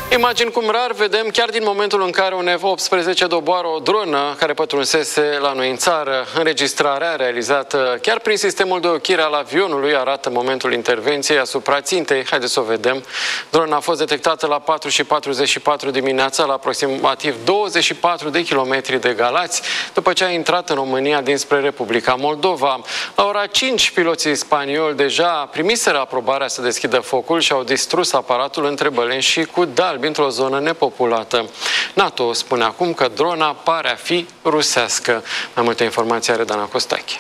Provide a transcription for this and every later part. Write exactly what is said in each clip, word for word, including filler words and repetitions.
Imagini cum rar vedem chiar din momentul în care un F optsprezece doboară o dronă care pătrunsese la noi în țară. Înregistrarea realizată chiar prin sistemul de ochire al avionului arată momentul intervenției asupra țintei. Haideți să o vedem. Drona a fost detectată la patru și patruzeci și patru dimineața la aproximativ douăzeci și patru de kilometri de Galați, după ce a intrat în România dinspre Republica Moldova. La ora cinci, piloții spanioli deja primiseră aprobarea să deschidă focul și au distrus aparatul între Băleni și Cudal, într-o zonă nepopulată. NATO spune acum că drona pare a fi rusească. Mai multe informații are Dana Costache.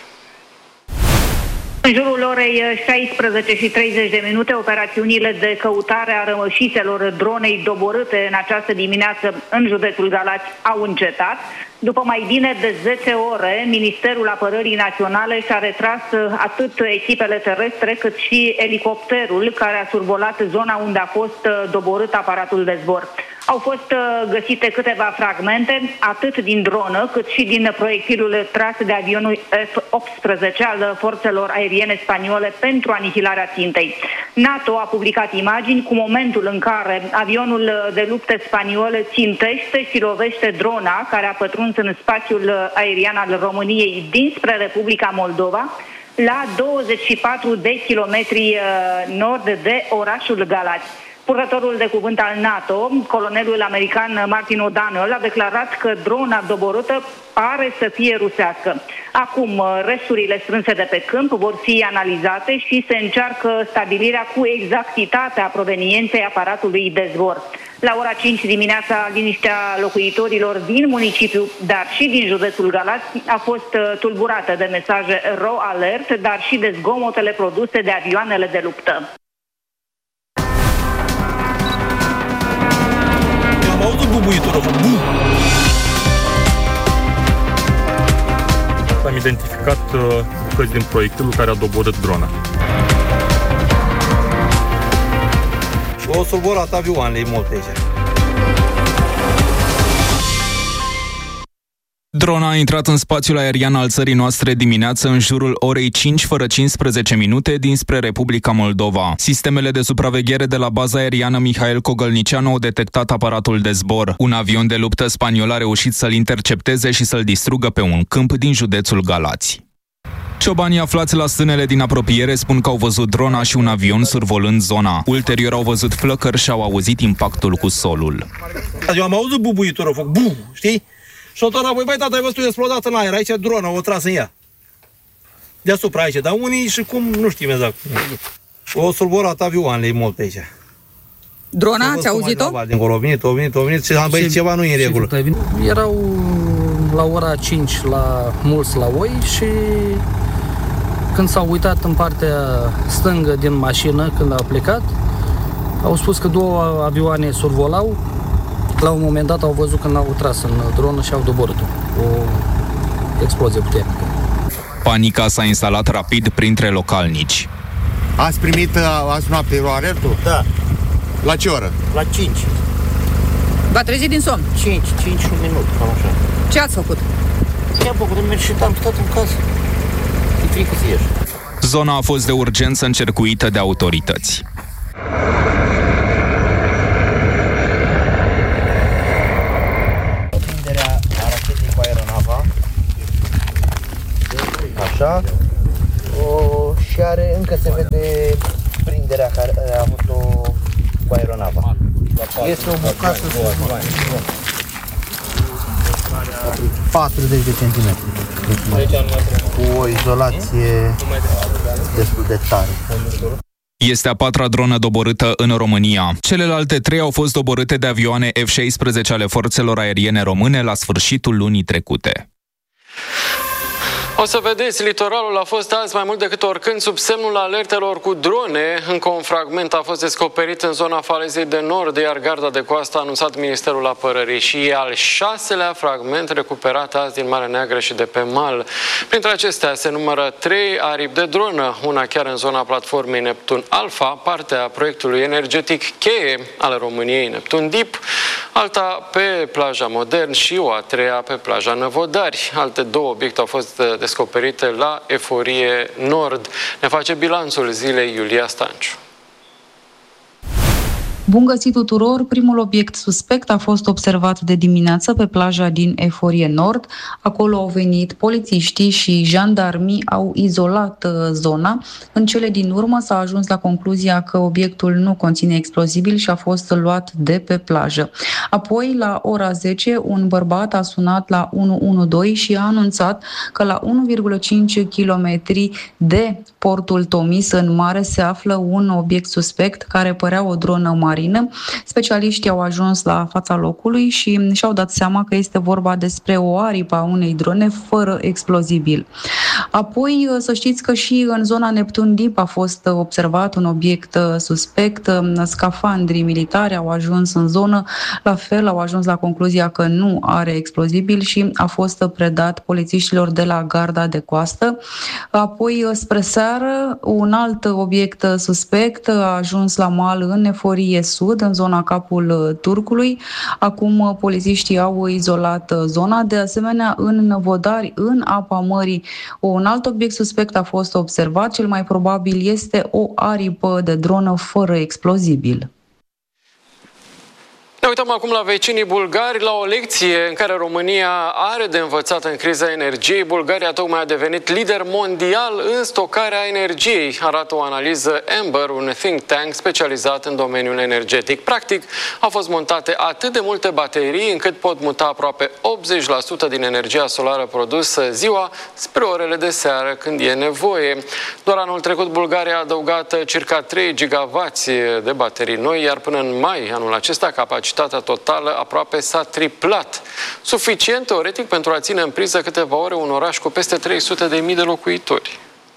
În jurul orei șaisprezece și treizeci de minute, operațiunile de căutare a rămășițelor dronei doborâte în această dimineață în județul Galați au încetat. După mai bine de zece ore, Ministerul Apărării Naționale și-a retras atât echipele terestre cât și elicopterul care a survolat zona unde a fost doborât aparatul de zbor. Au fost găsite câteva fragmente, atât din dronă, cât și din proiectilul tras de avionul F optsprezece al forțelor aeriene spaniole pentru anihilarea țintei. NATO a publicat imagini cu momentul în care avionul de luptă spaniol țintește și lovește drona care a pătruns în spațiul aerian al României dinspre Republica Moldova, la douăzeci și patru de kilometri nord de orașul Galați. Purtătorul de cuvânt al NATO, colonelul american Martin O'Donnell, a declarat că drona doborâtă pare să fie rusească. Acum, resturile strânse de pe câmp vor fi analizate și se încearcă stabilirea cu exactitate a provenienței aparatului de zbor. La ora cinci dimineața, liniștea locuitorilor din municipiu, dar și din județul Galați, a fost tulburată de mesaje RAW alert, dar și de zgomotele produse de avioanele de luptă. Am auzit bubuitură, bum! Am identificat bucăți din proiectilul care a doborât drona. O survorat avioanele multe aici. Drona a intrat în spațiul aerian al țării noastre dimineață în jurul orei cinci fără cincisprezece minute dinspre Republica Moldova. Sistemele de supraveghere de la baza aeriană Mihail Cogălnicianu au detectat aparatul de zbor. Un avion de luptă spaniol a reușit să-l intercepteze și să-l distrugă pe un câmp din județul Galați. Ciobanii aflați la stânele din apropiere spun că au văzut drona și un avion survolând zona. Ulterior au văzut flăcări și au auzit impactul cu solul. Eu am auzit bubuitură, foc, bum, știi? Și o tot înapoi, băi, tata, ai văzut explodat în aer, aici drona, o tras în ea. Deasupra aici, dar unii și cum, nu știm exact. O survorat avioanele multe aici. Drona, ați auzit-o? Dincolo, au venit, au venit, au venit și am băi, ceva nu e în regulă. Erau la ora cinci la mulți la oi și când s-au uitat în partea stângă din mașină, când au plecat, au spus că două avioane survolau. La un moment dat au văzut că n-au tras în dronă și au doborât-o. O explozie puternică. Panica s-a instalat rapid printre localnici. Ați primit azi noapte alertul? Da. La ce oră? La cinci. V-a trezit din somn? cinci, cinci și un minut, cam așa. Ce ați făcut? Ce-am făcut? Am mers și am stat în casă. E frică să ieși. Zona a fost de urgență încercuită de autorități. Așa. O, și are, încă se vede prinderea care a avut-o cu aeronava. Este o bucată patruzeci de centimetri. Cu o izolație destul de tare. Este a patra dronă doborâtă în România. Celelalte trei au fost doborâte de avioane F șaisprezece ale forțelor aeriene române la sfârșitul lunii trecute. O să vedeți, litoralul a fost azi mai mult decât oricând sub semnul alertelor cu drone. Încă un fragment a fost descoperit în zona Falezei de Nord, iar Garda de Coastă a anunțat Ministerul Apărării. Și e al șaselea fragment recuperat azi din Marea Neagră și de pe mal. Printre acestea se numără trei aripi de dronă, una chiar în zona platformei Neptun Alpha, partea proiectului energetic cheie al României Neptun Deep, alta pe plaja Modern și o a treia pe plaja Năvodari. Alte două obiecte au fost descoperite la Eforie Nord. Ne face bilanțul zilei Iulia Stanciu. Bun găsit tuturor! Primul obiect suspect a fost observat de dimineață pe plaja din Eforie Nord. Acolo au venit polițiștii și jandarmii au izolat zona. În cele din urmă s-a ajuns la concluzia că obiectul nu conține explozibil și a fost luat de pe plajă. Apoi, la ora zece, un bărbat a sunat la unu unu doi și a anunțat că la unu virgulă cinci kilometri de portul Tomis în mare se află un obiect suspect care părea o dronă marină. Specialiștii au ajuns la fața locului și și-au dat seama că este vorba despre o aripă a unei drone fără explozibil. Apoi, să știți că și în zona Neptun Deep a fost observat un obiect suspect. Scafandrii militari au ajuns în zonă, la fel au ajuns la concluzia că nu are explozibil și a fost predat polițiștilor de la garda de coastă. Apoi, spre seară, un alt obiect suspect a ajuns la mal în Eforie Sud, în zona Capul Turcului. Acum polițiștii au izolat zona. De asemenea, în Năvodari, în apa mării, un alt obiect suspect a fost observat. Cel mai probabil este o aripă de dronă fără explozibil. Ne uităm acum la vecinii bulgari, la o lecție în care România are de învățat în criza energiei. Bulgaria tocmai a devenit lider mondial în stocarea energiei, arată o analiză Amber, un think tank specializat în domeniul energetic. Practic, au fost montate atât de multe baterii încât pot muta aproape optzeci la sută din energia solară produsă ziua spre orele de seară când e nevoie. Doar anul trecut Bulgaria a adăugat circa trei gigavați de baterii noi, iar până în mai anul acesta capacitatea totală aproape s-a triplat. Suficient, teoretic, pentru a ține în priză câteva ore un oraș cu peste trei sute de mii de locuitori.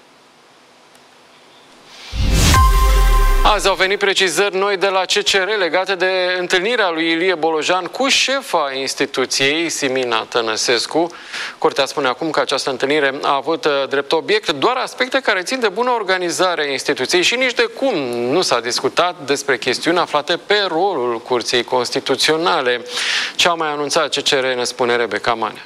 Azi au venit precizări noi de la C C R legate de întâlnirea lui Ilie Bolojan cu șefa instituției, Simina Tănăsescu. Curtea spune acum că această întâlnire a avut drept obiect doar aspecte care țin de bună organizare a instituției și nici de cum nu s-a discutat despre chestiuni aflate pe rolul Curții Constituționale. Ce a mai anunțat C C R, ne spune Rebecca Manea.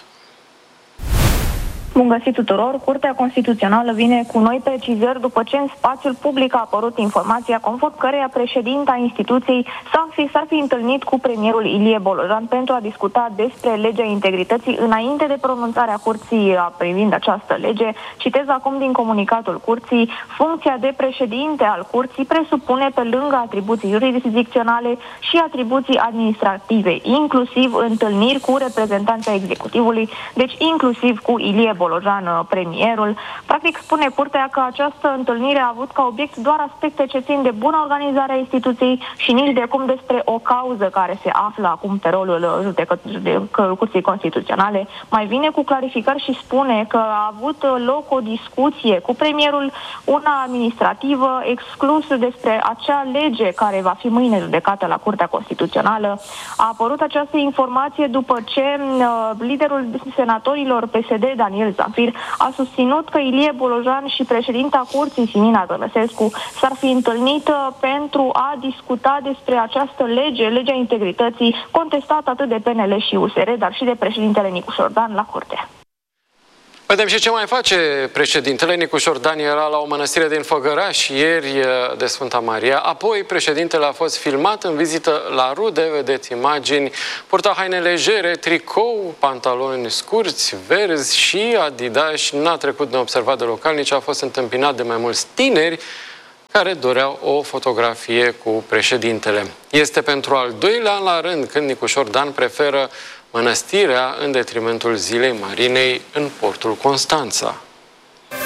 Bun găsit tuturor! Curtea Constituțională vine cu noi precizări după ce în spațiul public a apărut informația conform căreia președinta instituției s-ar fi, s-ar fi întâlnit cu premierul Ilie Bolojan pentru a discuta despre legea integrității înainte de pronunțarea Curții privind această lege. Citez acum din comunicatul Curții: funcția de președinte al Curții presupune, pe lângă atribuții jurisdicționale, și atribuții administrative, inclusiv întâlniri cu reprezentanța executivului, deci inclusiv cu Ilie Bolojan, premierul. Practic, spune Curtea că această întâlnire a avut ca obiect doar aspecte ce țin de bună organizare a instituției și nici de cum despre o cauză care se află acum pe rolul judecătorului Curții Constituționale. Mai vine cu clarificări și spune că a avut loc o discuție cu premierul, una administrativă, exclus despre acea lege care va fi mâine judecată la Curtea Constituțională. A apărut această informație după ce uh, liderul senatorilor P S D, Daniel Zafir, a susținut că Ilie Bolojan și președinta Curții, Simina Tănăsescu, s-ar fi întâlnit pentru a discuta despre această lege, legea integrității, contestată atât de P N L și U S R, dar și de președintele Nicu Șordan la Curte. Vedem și ce mai face președintele. Nicu Șordan era la o mănăstire din Făgăraș ieri de Sfânta Maria. Apoi președintele a fost filmat în vizită la rude, vedeți imagini. Purta haine legere, tricou, pantaloni scurți, verzi și Adidas. N-a trecut neobservat de localnici, a fost întâmpinat de mai mulți tineri care doreau o fotografie cu președintele. Este pentru al doilea an la rând când Nicu Șordan preferă mănăstirea în detrimentul Zilei Marinei în portul Constanța.